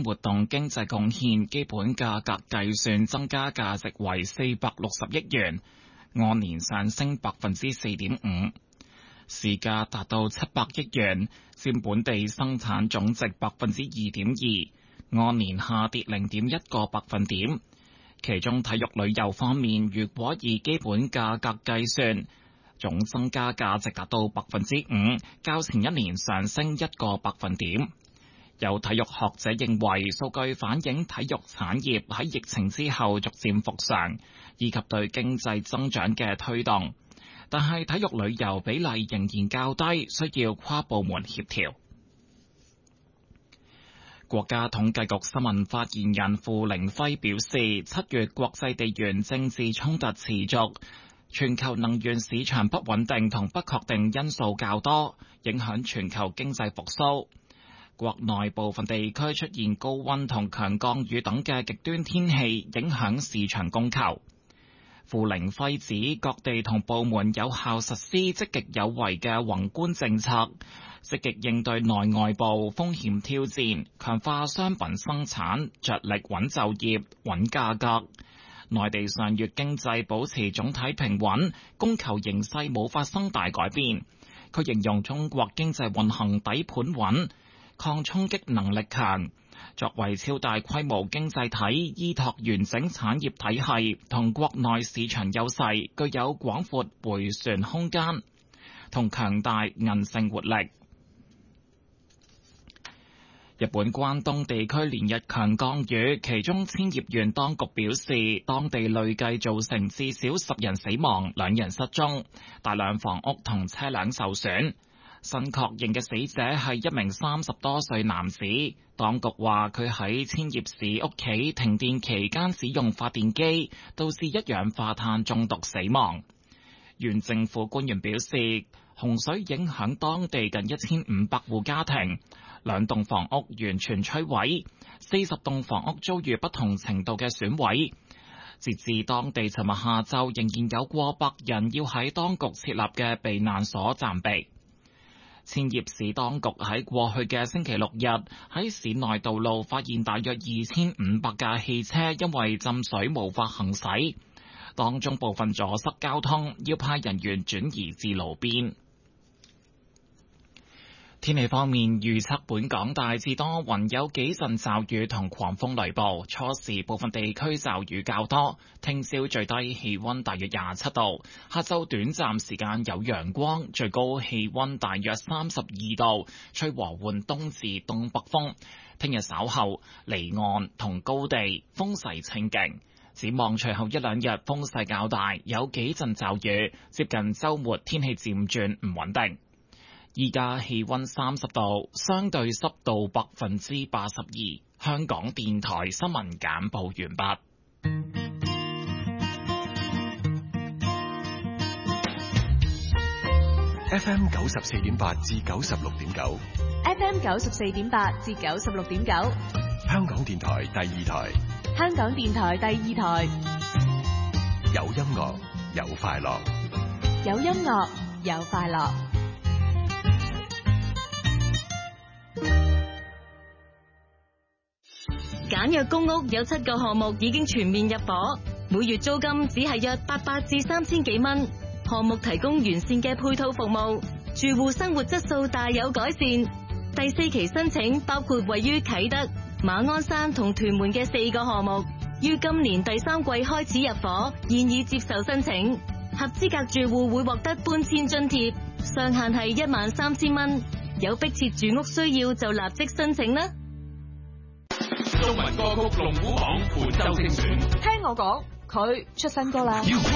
活動經濟貢獻基本價格計算增加價值為460億元，按年上升4.5%，市價達到700億元，佔本地生產總值2.2%，按年下跌0.1個百分點。其中體育旅遊方面，如果以基本價格計算，總增加價值達到5%，較前一年上升1個百分點。有體育學者認為，數據反映體育產業喺疫情之後逐漸復常，以及對經濟增長嘅推動。但係體育旅遊比例仍然較低，需要跨部門協調。國家統計局新聞發言人傅凌輝表示，7月國際地緣政治衝突持續，全球能源市場不穩定同不確定因素較多，影響全球經濟復甦。國內部分地區出現高溫同強降雨等嘅極端天氣，影響市場供求。傅凌輝指，各地同部門有效實施積極有為嘅宏觀政策，積極應對內外部風險挑戰，強化商品生產，着力穩就業、穩價格。內地上月經濟保持總體平穩，供求形勢冇發生大改變。佢形容中國經濟運行底盤穩，抗衝擊能力強，作為超大規模經濟體，依託完整產業體系同國內市場優勢，具有廣闊迴旋空間同強大韌性活力。日本關東地區連日強降雨，其中千葉縣當局表示，當地累計造成至少10人死亡、2人失蹤，大量房屋同車輛受損。新確認嘅死者係一名30多歲男子，當局話佢喺千葉市屋企停電期間使用發電機，導致一氧化碳中毒死亡。縣政府官員表示，洪水影響當地近1500戶家庭，2棟房屋完全摧毀，40棟房屋遭遇不同程度嘅損毀。截至當地尋日下晝，仍然有過百人要喺當局設立嘅避難所暫避。千葉市當局喺過去嘅星期6日喺市內道路發現大約2500架汽車因為浸水無法行駛，當中部分阻塞交通，要派人員轉移至路邊。天氣方面，預測本港大致多雲，有幾陣驟雨同狂風雷暴，初時部分地區驟雨較多。聽朝最低氣溫大約27度，下晝短暫時間有陽光，最高氣溫大約32度，吹和緩東至東北風。聽日稍後離岸同高地風勢清勁，展望隨後一兩日風勢較大，有幾陣驟雨，接近週末天氣漸轉唔穩定。依家氣溫30度，相對濕度82%。香港電台新聞簡報完畢。 FM 94.8至96.9 ，FM 94.8至96.9， 香港電台第二台， 香港電台第二台， 有音樂有快樂， 有音樂有快樂。 簡約公屋有7個項目已經全面入伙，每月租金只係約800至3000幾蚊。項目提供完善嘅配套服務，住戶生活質素大有改善。第4期申請包括位於啟德、馬鞍山同屯門嘅4個項目，於今年第3季開始入伙，現已接受申請。合資格住戶會獲得搬遷津貼，上限係13000蚊。有迫切住屋需要就立即申請啦。 中文歌曲龍虎榜伴奏精選， 聽我講，佢出新歌啦。